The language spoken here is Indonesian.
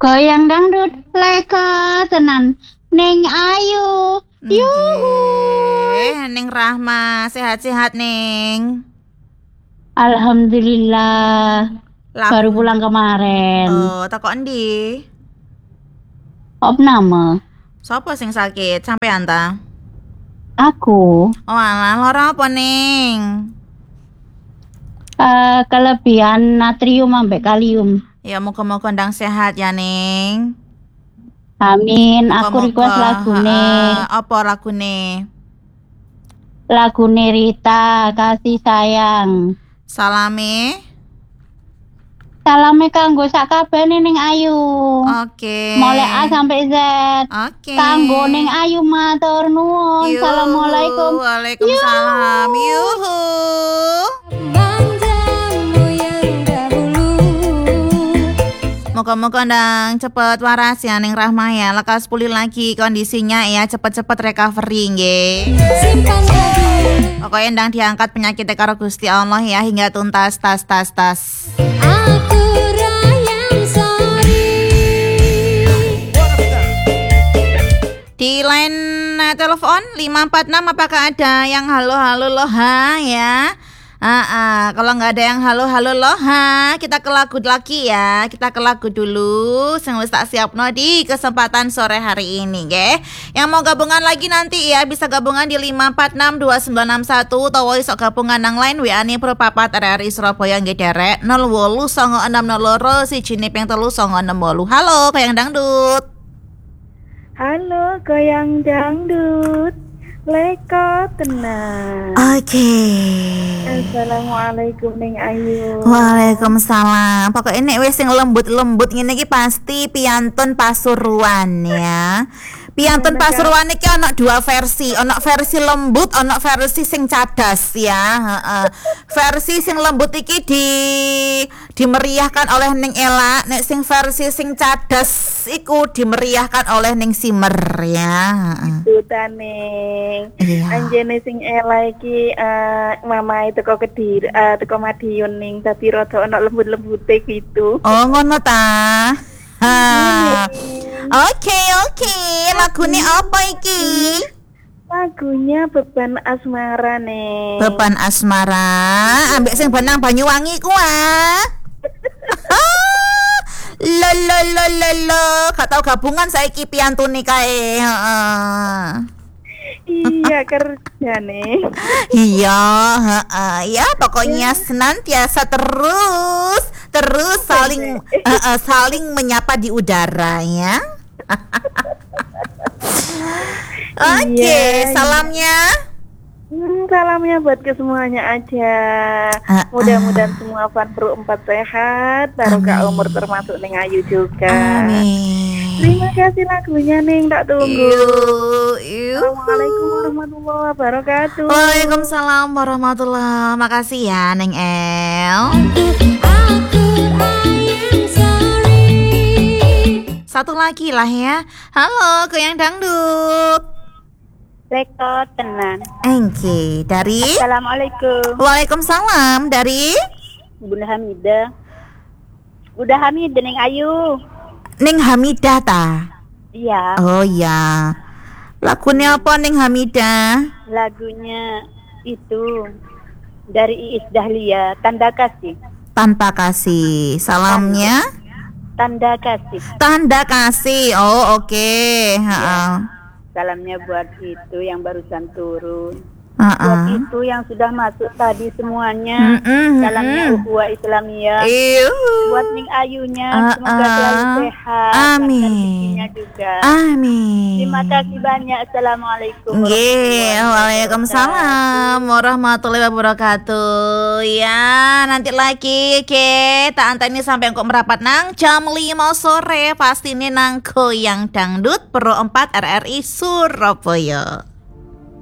Goyang dangdut leka tenan Neng Ayu. Yuhu. Neng Rahma sehat-sehat Neng. Alhamdulillah. Baru pulang kemarin. Oh, teko endi? Opname. Sopo sing sakit sampean ta? Aku. Oh alah, lara apa Neng? Kelebihan natrium ambek kalium. Ya moga-moga ndang sehat ya Neng. Amin. Aku request lagune. Apa lagune? Lagune Rita, Kasih Sayang. Salame. Salame kanggo sak kabehane Neng Ayu. Oke. Mulai A sampai Z. Oke. Kanggo Neng Ayu matur nuwun. Yuhu. Assalamualaikum. Waalaikumsalam. Yuhu. Moga-moga ndang cepet waras ya Neng Rahma ya. Lekas pulih lagi kondisinya ya, cepet-cepet recovery nggih. Pokoknya ndang diangkat penyakit karo Gusti Allah ya hingga tuntas tas. Aku rayang sorry. Di line telepon 546 apakah ada yang halo loh ha ya? Kalau nggak ada yang halo loh ha, kita ke lagu lagi ya. Kita ke lagu dulu. Sing wis tak siapno di kesempatan sore hari ini, nggih. Yang mau gabungan lagi nanti ya bisa gabungan di 5462961 utawa iso gabungan nang line WA-ne Pro Papat RRI Surabaya nggih derek 08962 1 ping 3 Halo, Goyang Dangdut. Halo, Goyang Dangdut. Leko tenang. Oke. Assalamualaikum Neng Ayu. Waalaikumsalam. Pokoknya nek wis sing lembut-lembut ngene iki pasti piantun Pasuruan ya. Piantun Pasuruan iki ana dua versi, ana versi lembut, ana versi sing cadas ya. Versi sing lembut iki dimeriahkan oleh Ning Ela, nek sing versi sing cadas iku dimeriahkan oleh Ning Simer ya. Neng. Iya. Anjene sing Ela iki mamae teko Kediri, teko Madiun ning dadi rada ana lembut-lembute gitu. Oh ngono ta. Oke. Lagune apa iki? Lagunya Beban Asmara Neng. Beban Asmara, ambek sing benang Banyuwangi ku Lo, gak tau gabungan saiki piantune kae. Iya kerja Neng. Iya, ya pokoknya senantiasa terus saling menyapa di udara ya. Oke, salamnya. Salamnya buat ke semuanya aja. Mudah-mudahan semua fan Pro 4 sehat, barokah umur termasuk Neng Ayu juga. Amin. Terima kasih lagunya Neng, tak tunggu. Assalamualaikum warahmatullahi wabarakatuh. Waalaikumsalam warahmatullahi. Makasih ya Neng El. Satu lagi lah ya. Halo, Goyang Dangdut. Leko tenan. Engke dari Assalamualaikum. Waalaikumsalam dari Bunda Hamidah. Bunda Hamidah Neng Ayu. Ning Hamidah ta. Iya. Oh iya. Lagunya apa Ning Hamidah? Lagunya itu dari Iis Dahlia, Tanda Kasih. Tanpa kasih. Salamnya Tanda Kasih. Tanda kasih. Oh oke. Salamnya buat itu yang barusan turun. Buat itu yang sudah masuk tadi semuanya. Salamnya Ukhuwah Islamiyah. Buat Ning Ayunya semoga selalu sehat. Amin. Dan rezekinya juga. Amin. Terima kasih banyak. Assalamualaikum. Waalaikumsalam warahmatullahi wabarakatuh. Ya, nanti lagi tak anteni sampai kok merapat nang jam 5 sore pasti ini nang Goyang Dangdut Pro 4 RRI Surabaya.